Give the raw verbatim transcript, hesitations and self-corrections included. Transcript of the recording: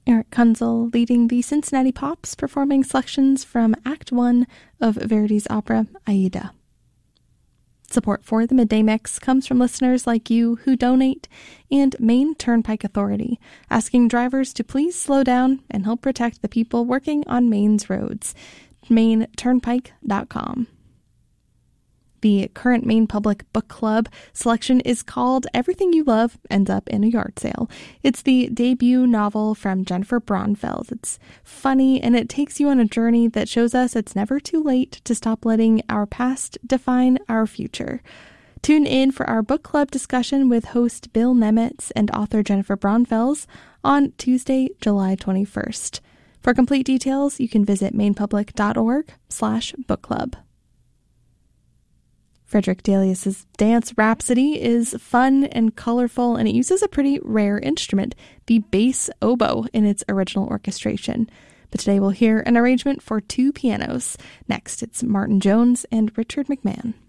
Eric Kunzel leading the Cincinnati Pops, performing selections from Act One of Verdi's opera Aida. Support for the Midday Mix comes from listeners like you who donate, and Maine Turnpike Authority, asking drivers to please slow down and help protect the people working on Maine's roads. Maine Turnpike dot com. The current Maine Public Book Club selection is called Everything You Love Ends Up in a Yard Sale. It's the debut novel from Jennifer Braunfels. It's funny, and it takes you on a journey that shows us it's never too late to stop letting our past define our future. Tune in for our book club discussion with host Bill Nemitz and author Jennifer Braunfels on Tuesday, July twenty-first. For complete details, you can visit mainepublic dot org slash book club. Frederick Delius's Dance Rhapsody is fun and colorful, and it uses a pretty rare instrument, the bass oboe, in its original orchestration. But today we'll hear an arrangement for two pianos. Next, it's Martin Jones and Richard McMahon.